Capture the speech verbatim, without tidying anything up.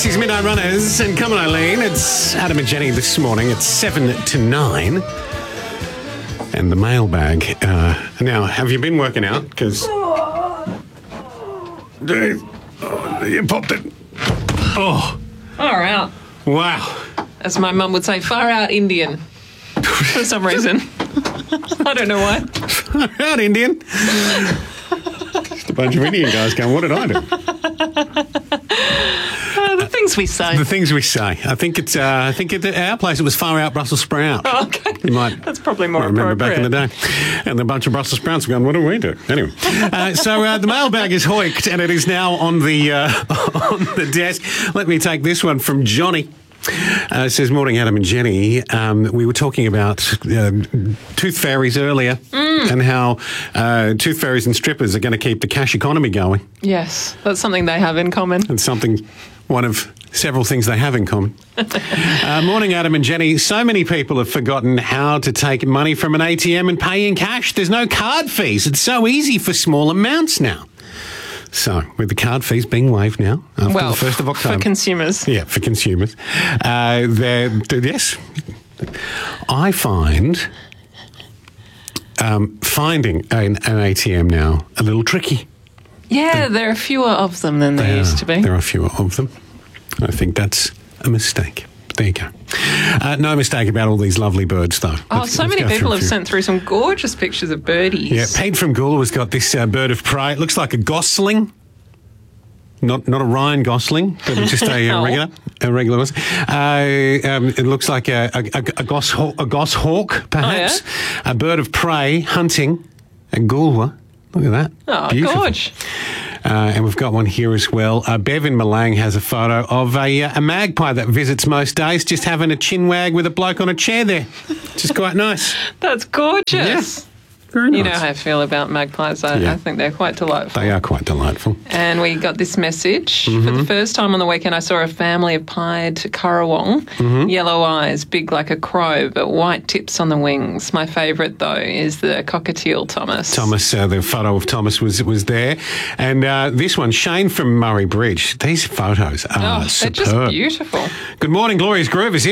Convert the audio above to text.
It's his Midnight Runners, and come on, Eileen. It's Adam and Jenny this morning. It's seven to nine. And the mailbag. Uh, now, have you been working out? Because... Oh, you popped it. Oh. Far out. Wow. As my mum would say, far out Indian. For some reason. I don't know why. Far out Indian. Just a bunch of Indian guys going, what did I do? Uh, the things we say. The things we say. I think it's. Uh, I think at our place it was far out Brussels sprout. Oh, okay. You might. That's probably more I remember back in appropriate. the day, and a bunch of Brussels sprouts going, what do we do? Anyway, uh, so uh, the mailbag is hoiked, and it is now on the uh, on the desk. Let me take this one from Johnny. Uh, it says, morning, Adam and Jenny. Um, we were talking about uh, tooth fairies earlier mm. and how uh, tooth fairies and strippers are going to keep the cash economy going. Yes, that's something they have in common. And something, one of several things they have in common. uh, morning, Adam and Jenny. So many people have forgotten how to take money from an A T M and pay in cash. There's no card fees. It's so easy for small amounts now. So, with the card fees being waived now after well, the first of October. For consumers. Yeah, for consumers. Uh, they're, yes. I find um, finding an, an A T M now a little tricky. Yeah, there are fewer of them than there, there used are, to be. There are fewer of them. I think that's a mistake. There you go. Uh, no mistake about all these lovely birds, though. Oh, Let's- so let's many go people through a have few. sent through some gorgeous pictures of birdies. Yeah, Pete from Gula has got this uh, bird of prey. It looks like a gosling. Not not a Ryan Gosling, but just a, uh Oh. regular a regular one. Uh, um, it looks like a a, a, a, gos, a goshawk, perhaps. Oh, A bird of prey hunting a Gulwa. Look at that. Oh, Beautiful. gorge. Uh, and we've got one here as well. Uh, Bev in Malang has a photo of a, uh, a magpie that visits most days, just having a chin wag with a bloke on a chair there. Which is quite nice. That's gorgeous. Yeah. Very nice. You know how I feel about magpies. I, Yeah. I think they're quite delightful. They are quite delightful. And we got this message. Mm-hmm. For the first time on the weekend, I saw a family of pied currawong. Mm-hmm. Yellow eyes, big like a crow, but white tips on the wings. My favourite, though, is the cockatiel Thomas. Thomas, uh, the photo of Thomas was was there. And uh, this one, Shane from Murray Bridge. These photos are Oh, they're superb. just beautiful. Good morning, Glorious Groove is here.